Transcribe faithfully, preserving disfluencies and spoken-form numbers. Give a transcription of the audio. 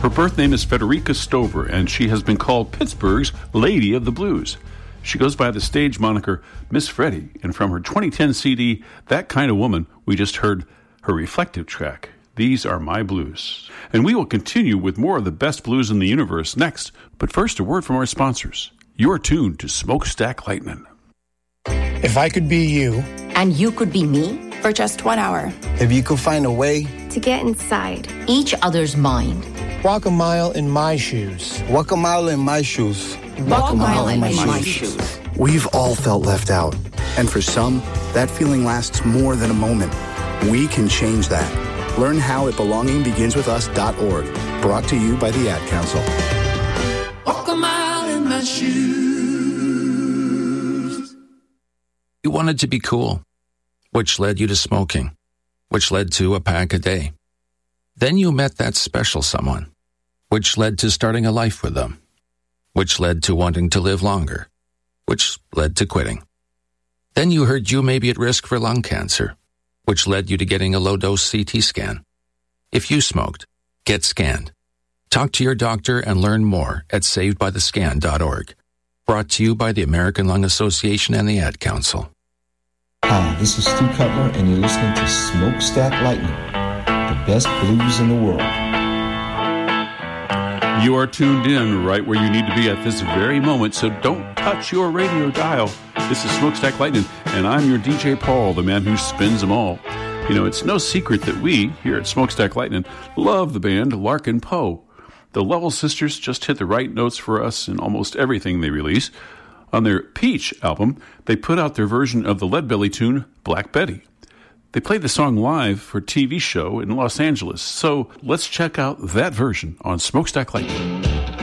Her birth name is Federica Stover, and she has been called Pittsburgh's Lady of the Blues. She goes by the stage moniker Miss Freddie, and from her twenty ten C D, That Kind of Woman, we just heard her reflective track, These Are My Blues. And we will continue with more of the best blues in the universe next, but first a word from our sponsors. You're tuned to Smokestack Lightning. If I could be you, and you could be me, for just one hour. If you could find a way to get inside each other's mind. Walk a mile in my shoes. Walk a mile in my shoes. Walk, Walk a mile, mile in, in my, my shoes. shoes. We've all felt left out. And for some, that feeling lasts more than a moment. We can change that. Learn how at belonging begins with us dot org. Brought to you by the Ad Council. Walk a mile in my shoes. You wanted to be cool, which led you to smoking, which led to a pack a day. Then you met that special someone, which led to starting a life with them, which led to wanting to live longer, which led to quitting. Then you heard you may be at risk for lung cancer, which led you to getting a low-dose C T scan. If you smoked, get scanned. Talk to your doctor and learn more at saved by the scan dot org. Brought to you by the American Lung Association and the Ad Council. Hi, this is Stu Cutler, and you're listening to Smokestack Lightning, the best blues in the world. You are tuned in right where you need to be at this very moment, so don't touch your radio dial. This is Smokestack Lightning, and I'm your D J Paul, the man who spins them all. You know, it's no secret that we, here at Smokestack Lightning, love the band Larkin Poe. The Lovell Sisters just hit the right notes for us in almost everything they release. On their Peach album, they put out their version of the Leadbelly tune, Black Betty. They played the song live for a T V show in Los Angeles, so let's check out that version on Smokestack Lightning.